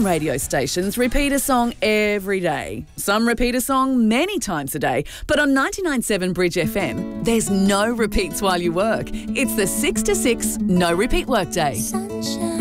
Some radio stations repeat a song every day. Some repeat a song many times a day. But on 99.7 Bridge FM, there's no repeats while you work. It's the 6 to 6 no repeat workday. Sunshine.